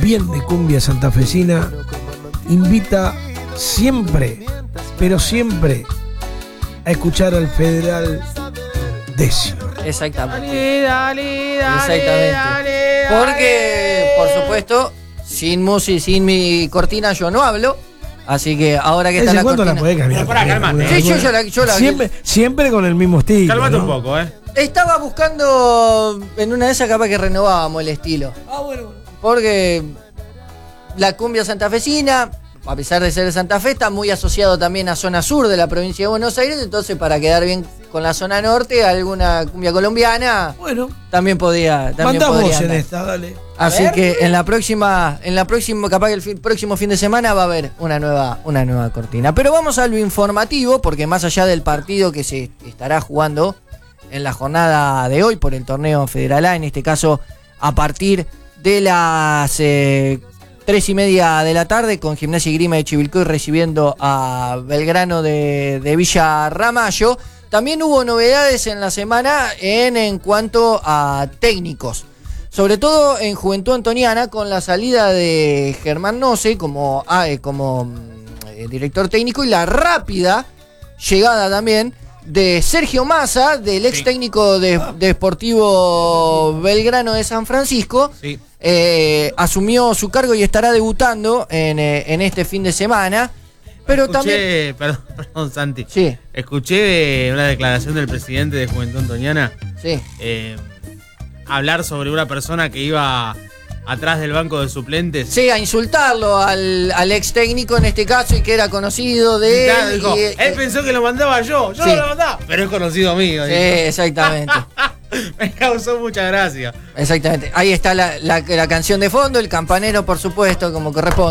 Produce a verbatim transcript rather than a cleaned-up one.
bien de cumbia santafesina, invita siempre, pero siempre, a escuchar al Federal Decio. Exactamente. Dale, dale, dale, Exactamente. dale, Porque, dale. por supuesto, sin música, sin mi cortina yo no hablo. Así que ahora que ¿De está vez la en cuando cortina. la podés cambiar? Pero pará, también, calmate. alguna- Sí, yo, yo la, yo la- siempre, siempre con el mismo estilo. Cálmate ¿no? un poco, eh. Estaba buscando en una de esas capaz que renovábamos el estilo. Ah, bueno, bueno. Porque la cumbia santafesina, a pesar de ser de Santa Fe, está muy asociado también a zona sur de la provincia de Buenos Aires. Entonces, para quedar bien con la zona norte, alguna cumbia colombiana Bueno, también podía. También mandá podría vos en andar. esta, dale. Así ver. que en la próxima, en la próxima, capaz que el fin- próximo fin de semana va a haber una nueva, una nueva cortina. Pero vamos a lo informativo, porque más allá del partido que se estará jugando en la jornada de hoy por el torneo Federal A, en este caso a partir de las eh, tres y media de la tarde, con Gimnasia y Grima de Chivilcoy recibiendo a Belgrano de, de Villa Ramallo. También hubo novedades en la semana en, en cuanto a técnicos. Sobre todo en Juventud Antoniana, con la salida de Germán Noce como, ah, eh, como mm, eh, director técnico y la rápida llegada también de Sergio Massa, del ex técnico de, de Sportivo Belgrano de San Francisco. Sí. Eh, asumió su cargo y estará debutando en, eh, en este fin de semana. Pero Escuché, también. perdón, perdón, Santi. Sí, Escuché de una declaración del presidente de Juventud Antoniana sí. eh, hablar sobre una persona que iba atrás del banco de suplentes. Sí, a insultarlo al, al ex técnico en este caso y que era conocido de Claro, él. dijo, y, él eh, pensó que lo mandaba yo, yo sí. no lo mandaba, pero es conocido mío. Sí, dijo. exactamente. Me causó mucha gracia. Exactamente. Ahí está la, la, la canción de fondo, el campanero, por supuesto, como corresponde.